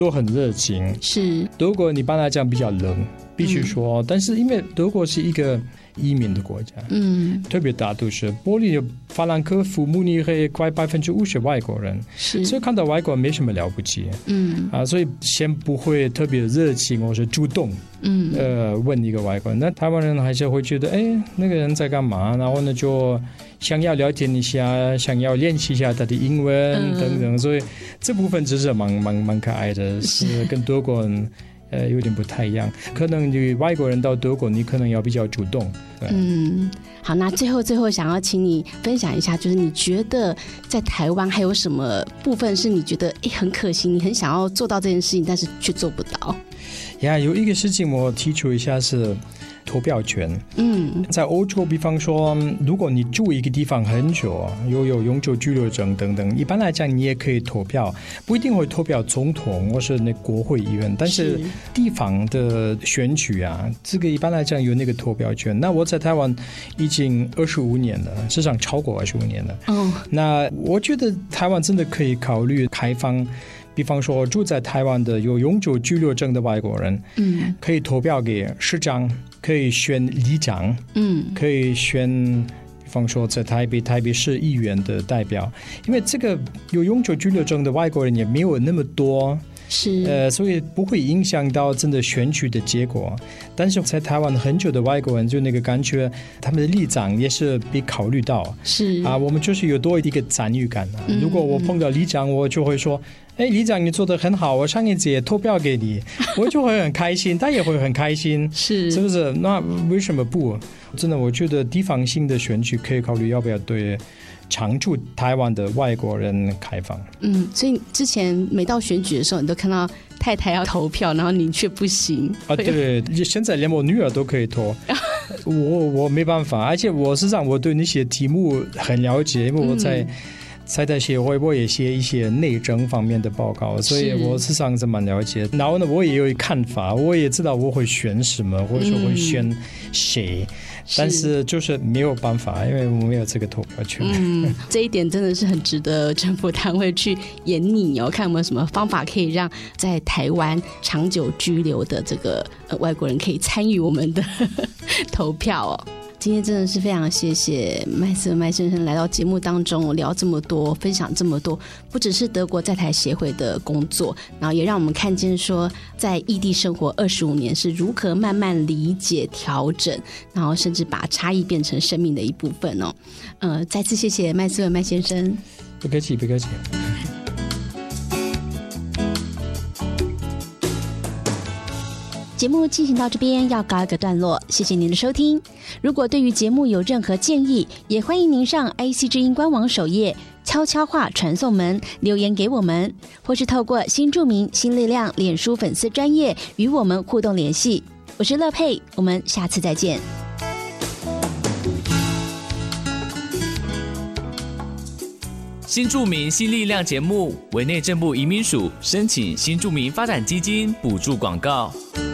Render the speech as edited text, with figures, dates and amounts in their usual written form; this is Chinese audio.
都很热情。 是德国一般来讲比较冷，必须说，但是因为德国是一个移民的国家，特别大都市，柏林、法兰克福、慕尼黑快50%外国人， 是， 所以看到外国人没什么了不起，所以先不会特别热情或是主动，问一个外国人，那台湾人还是会觉得，哎，那个人在干嘛？然后呢，就想要聊天一下，想要练习一下他的英文等等，所以这部分只是蛮可爱的，是跟德国人。有点不太一样，可能你外国人到德国，你可能要比较主动。 好，那最后想要请你分享一下，就是你觉得在台湾还有什么部分是你觉得很可惜，你很想要做到这件事情，但是却做不到？ 有一个事情我提出一下是投票权。在欧洲，比方说，如果你住一个地方很久，有永久居留证等等，一般来讲你也可以投票，不一定会投票总统或是那国会议员，但是地方的选举这个一般来讲有那个投票权。那我在台湾已经25年了，事实上超过25年了。那我觉得台湾真的可以考虑开放。比方说住在台湾的有永久居留证的外国人，可以投票给市长，可以选里长，可以选比方说在台北市议员的代表，因为这个有永久居留证的外国人也没有那么多， 是所以不会影响到真的选举的结果。但是在台湾很久的外国人就那个感觉他们的里长也是被考虑到， 是我们就是有多一个参与感。如果我碰到里长，我就会说，里长你做得很好，我上一次也投票给你，我就会很开心，他也会很开心，是不是？那为什么不？真的，我觉得地方性的选举可以考虑要不要对常驻台湾的外国人开放。 所以之前每到选举的时候，你都看到太太要投票，然后你却不行。 对，现在连我女儿都可以投，我没办法，而且我实际上我对那些题目很了解，因为我在在台协会我也写一些内政方面的报告，所以我事实上是蛮了解。然后呢，我也有看法，我也知道我会选什么，或者说会选谁。但是就是没有办法，因为我没有这个投票权。 这一点真的是很值得政府单位去研拟看有没有什么方法可以让在台湾长久居留的这个外国人可以参与我们的投票今天真的是非常谢谢麦斯文麦先生来到节目当中聊这么多，分享这么多，不只是德国在台协会的工作，然后也让我们看见说在异地生活25年是如何慢慢理解调整，然后甚至把差异变成生命的一部分再次谢谢麦斯文麦先生。 不客气不客气。 节目进行到这边要告一个段落，谢谢您的收听。如果对于节目有任何建议，也欢迎您上 IC 之音官网首页悄悄话传送门留言给我们，或是透过新著名新力量脸书粉丝专页与我们互动联系。我是乐佩，我们下次再见。 新住民新力量节目为内政部移民署申请新住民发展基金补助广告。